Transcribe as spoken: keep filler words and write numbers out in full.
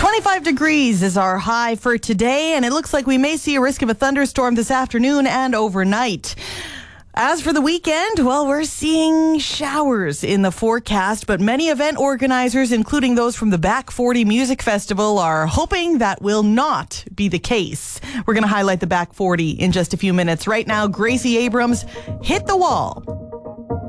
twenty-five degrees is our high for today, and it looks like we may see a risk of a thunderstorm this afternoon and overnight. As for the weekend, well, we're seeing showers in the forecast, but many event organizers, including those from the Back forty Music Festival, are hoping that will not be the case. We're going to highlight the Back forty in just a few minutes. Right now, Gracie Abrams, Hit the Wall.